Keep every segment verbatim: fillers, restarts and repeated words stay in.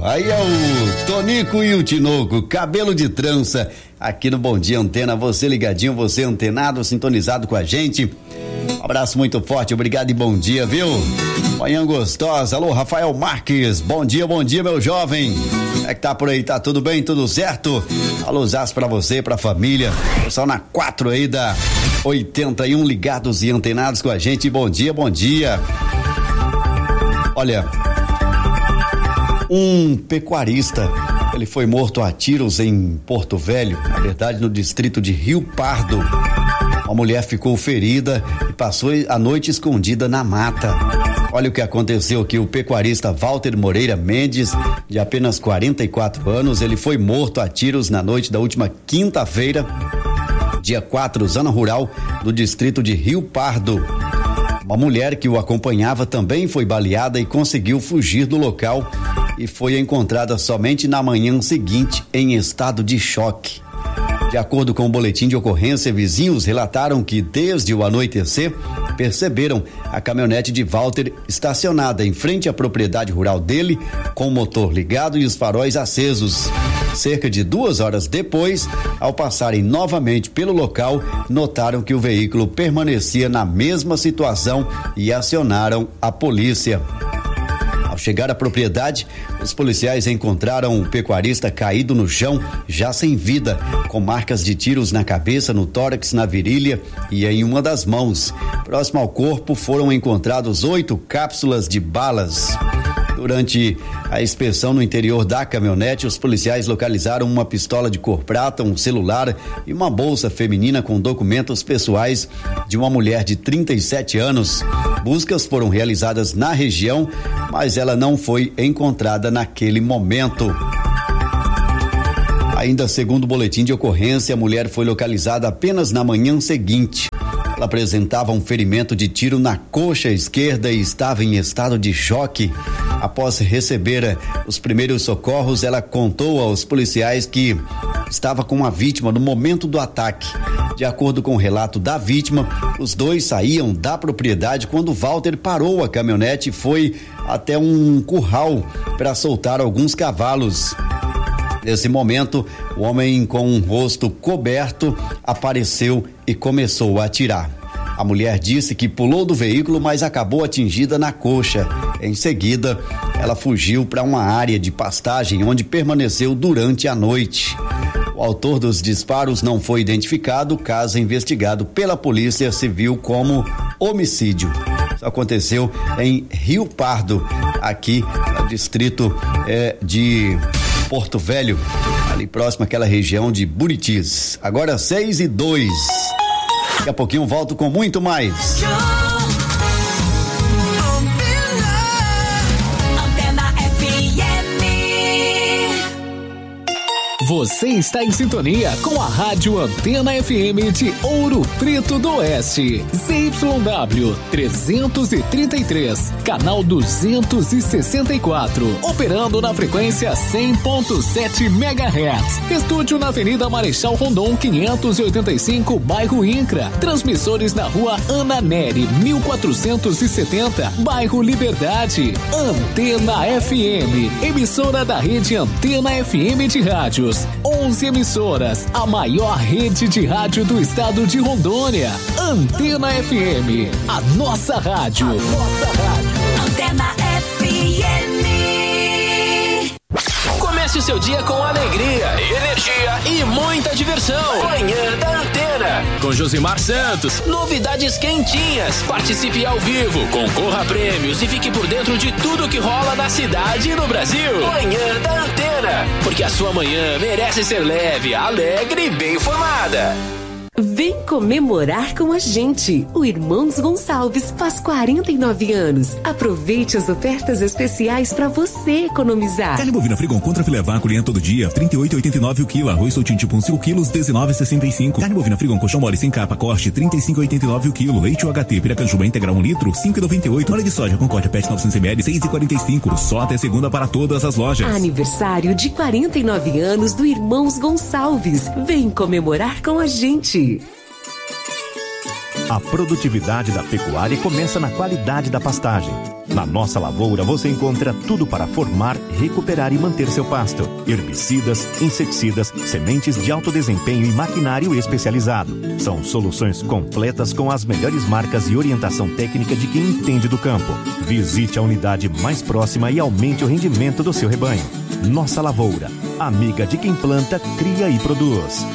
Aí é o Tonico e o Tinoco, cabelo de trança, aqui no Bom Dia Antena. Você ligadinho, você antenado, sintonizado com a gente. Um abraço muito forte, obrigado e bom dia, viu? Manhã gostosa. Alô, Rafael Marques, bom dia, bom dia, meu jovem. Como é que tá por aí? Tá tudo bem? Tudo certo? Alôzás pra você, pra família. Pessoal na quatro aí da oitenta e um ligados e antenados com a gente. Bom dia, bom dia. Olha, um pecuarista, ele foi morto a tiros em Porto Velho, na verdade no distrito de Rio Pardo. Uma mulher ficou ferida e passou a noite escondida na mata. Olha o que aconteceu aqui, o pecuarista Walter Moreira Mendes, de apenas quarenta e quatro anos, ele foi morto a tiros na noite da última quinta-feira, dia quatro, zona rural do distrito de Rio Pardo. Uma mulher que o acompanhava também foi baleada e conseguiu fugir do local e foi encontrada somente na manhã seguinte em estado de choque. De acordo com o boletim de ocorrência, vizinhos relataram que desde o anoitecer perceberam a caminhonete de Walter estacionada em frente à propriedade rural dele, com o motor ligado e os faróis acesos. Cerca de duas horas depois, ao passarem novamente pelo local, notaram que o veículo permanecia na mesma situação e acionaram a polícia. Ao chegar à propriedade, os policiais encontraram o pecuarista caído no chão, já sem vida, com marcas de tiros na cabeça, no tórax, na virilha e em uma das mãos. Próximo ao corpo foram encontrados oito cápsulas de balas. Durante a inspeção no interior da caminhonete, os policiais localizaram uma pistola de cor prata, um celular e uma bolsa feminina com documentos pessoais de uma mulher de trinta e sete anos. Buscas foram realizadas na região, mas ela não foi encontrada naquele momento. Ainda segundo o boletim de ocorrência, a mulher foi localizada apenas na manhã seguinte. Ela apresentava um ferimento de tiro na coxa esquerda e estava em estado de choque. Após receber os primeiros socorros, ela contou aos policiais que estava com a vítima no momento do ataque. De acordo com o relato da vítima, os dois saíam da propriedade quando Walter parou a caminhonete e foi até um curral para soltar alguns cavalos. Nesse momento, o homem com um rosto coberto apareceu e começou a atirar. A mulher disse que pulou do veículo, mas acabou atingida na coxa. Em seguida, ela fugiu para uma área de pastagem onde permaneceu durante a noite. O autor dos disparos não foi identificado, caso investigado pela Polícia Civil como homicídio. Isso aconteceu em Rio Pardo, aqui no distrito eh, de Porto Velho, ali próximo àquela região de Buritis. Agora seis e dois. Daqui a pouquinho eu volto com muito mais. Você está em sintonia com a Rádio Antena F M de Ouro Preto do Oeste. Z Y W trezentos e trinta e três, canal duzentos e sessenta e quatro. Operando na frequência cem ponto sete megahertz. Estúdio na Avenida Marechal Rondon quinhentos e oitenta e cinco, bairro Incra. Transmissores na Rua Ana Nery mil quatrocentos e setenta, bairro Liberdade. Antena F M, emissora da rede Antena F M de rádios. onze emissoras, a maior rede de rádio do estado de Rondônia. Antena F M, a nossa rádio. A nossa rádio. Antena F M. Comece o seu dia com alegria, energia e muita diversão. Manhã da Antena, com Josimar Santos. Novidades quentinhas. Participe ao vivo, concorra a prêmios e fique por dentro de tudo que rola na cidade e no Brasil. Manhã da Antena, porque a sua manhã merece ser leve, alegre e bem informada. Vem comemorar com a gente. O Irmãos Gonçalves faz quarenta e nove anos. Aproveite as ofertas especiais para você economizar. Carne bovina Frigon contra filé vacro todo dia, trinta e oito e oitenta e nove o quilo. Arroz soltinho tipo cinco quilos, dezenove e sessenta e cinco. Carne bovina Frigon colchão mole sem capa, corte, trinta e cinco e oitenta e nove o quilo. Leite U H T, piracanjuba integral um litro, cinco e noventa e oito. Óleo de soja Concórdia Pet novecentos mililitros, seis e quarenta e cinco. Só até segunda para todas as lojas. Aniversário de quarenta e nove anos do Irmãos Gonçalves. Vem comemorar com a gente. A produtividade da pecuária começa na qualidade da pastagem. Na Nossa Lavoura você encontra tudo para formar, recuperar e manter seu pasto. Herbicidas, inseticidas, sementes de alto desempenho e maquinário especializado. São soluções completas com as melhores marcas e orientação técnica de quem entende do campo. Visite a unidade mais próxima e aumente o rendimento do seu rebanho. Nossa Lavoura, amiga de quem planta, cria e produz.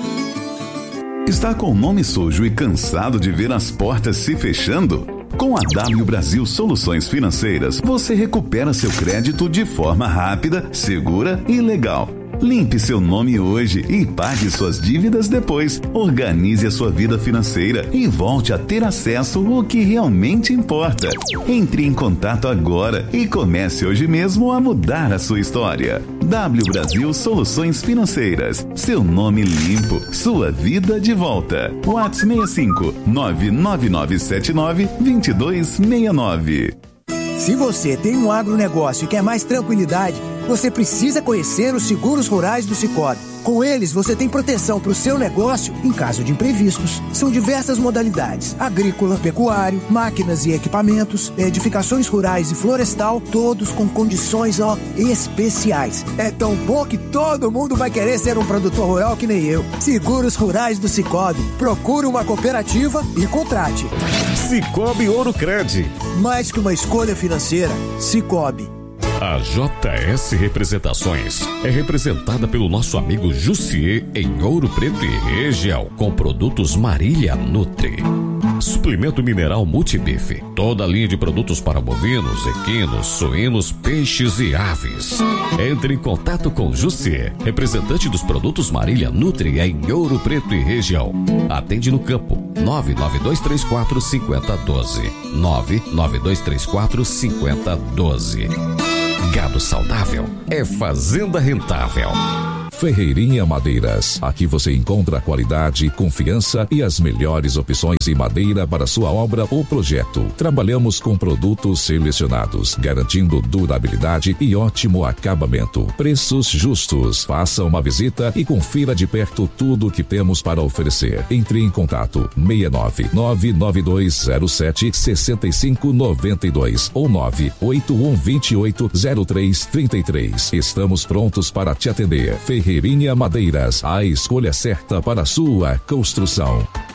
Está com o nome sujo e cansado de ver as portas se fechando? Com a W Brasil Soluções Financeiras, você recupera seu crédito de forma rápida, segura e legal. Limpe seu nome hoje e pague suas dívidas depois. Organize a sua vida financeira e volte a ter acesso ao que realmente importa. Entre em contato agora e comece hoje mesmo a mudar a sua história. W Brasil Soluções Financeiras. Seu nome limpo, sua vida de volta. WhatsApp seis cinco nove nove nove sete nove dois dois seis nove. Se você tem um agronegócio e quer mais tranquilidade, você precisa conhecer os seguros rurais do Sicoob. Com eles, você tem proteção para o seu negócio em caso de imprevistos. São diversas modalidades: agrícola, pecuário, máquinas e equipamentos, edificações rurais e florestal, todos com condições ó, especiais. É tão bom que todo mundo vai querer ser um produtor rural que nem eu. Seguros Rurais do Sicoob. Procure uma cooperativa e contrate. Sicoob Ourocred. Mais que uma escolha financeira, Sicoob. A J S Representações é representada pelo nosso amigo Jussier em Ouro Preto e região, com produtos Marília Nutri. Suplemento mineral Multibife. Toda a linha de produtos para bovinos, equinos, suínos, peixes e aves. Entre em contato com Jussier, representante dos produtos Marília Nutri em Ouro Preto e região. Atende no campo nove nove dois três quatro cinco zero um dois. nove nove dois três quatro cinco zero um dois. Gado saudável é fazenda rentável. Ferreirinha Madeiras. Aqui você encontra qualidade, confiança e as melhores opções em madeira para sua obra ou projeto. Trabalhamos com produtos selecionados, garantindo durabilidade e ótimo acabamento. Preços justos. Faça uma visita e confira de perto tudo o que temos para oferecer. Entre em contato seis nove nove nove dois zero sete seis cinco nove dois ou nove oito um dois oito zero três três três. Estamos prontos para te atender. Ferreirinha Madeiras, a escolha certa para a sua construção.